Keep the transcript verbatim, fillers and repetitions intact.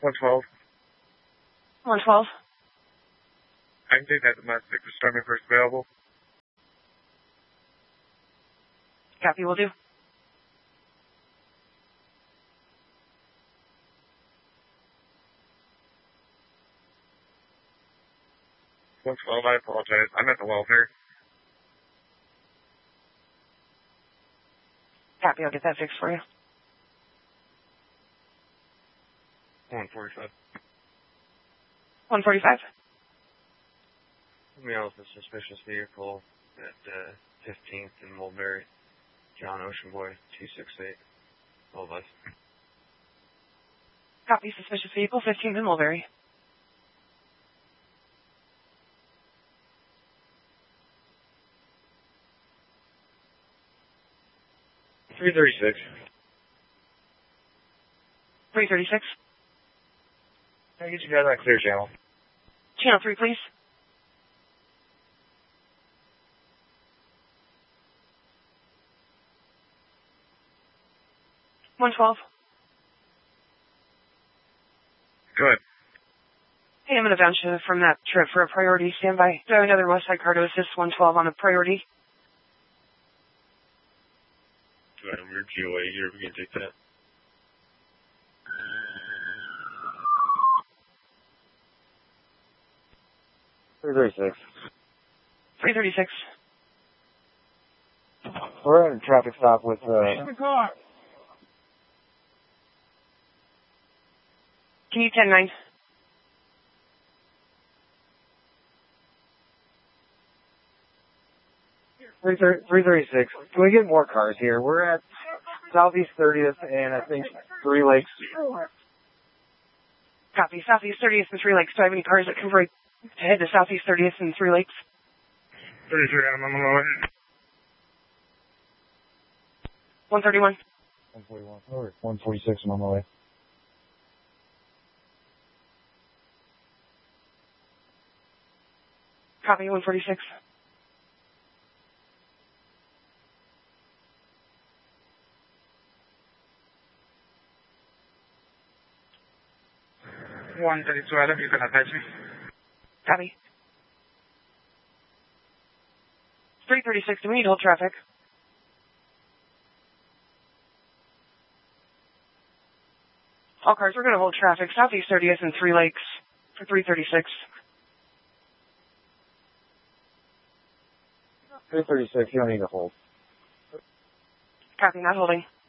one twelve. one twelve. I can take that domestic. Just start me first available. Copy, will do. one twelve, I apologize. I'm at the welfare. Copy, I'll get that fixed for you. one forty-five. one forty-five. Somebody else a suspicious vehicle at uh, fifteenth and Mulberry. John Ocean Boy, two six eight. All of us. Copy, suspicious vehicle, fifteenth and Mulberry. three thirty-six. three thirty-six. Can I get you guys on clear channel? Channel three, please. one twelve. Go ahead. Hey, I'm going to bounce you from that trip for a priority. Stand by. Do I have another Westside car to assist one twelve on a priority? Do I have your G O A here? We can take that. three thirty-six. three thirty-six. We're at a traffic stop with, uh... the car. Can you ten nine? three thirty-six. Can we get more cars here? We're at Southeast thirtieth and I think Three Lakes. Copy. Southeast thirtieth and Three Lakes. Do I have any cars that can break to head to Southeast thirtieth and Three Lakes? thirty-three, I'm on my way. one thirty-one. one forty-one. Or one forty-six, I'm on my way. Copy, one forty-six. one thirty-two, Adam, you can attach me. Copy. three thirty-six, do we need to hold traffic? All cars, we're going to hold traffic. Southeast thirtieth and Three Lakes for three thirty-six. three thirty-six, you don't need to hold. Copy, not holding.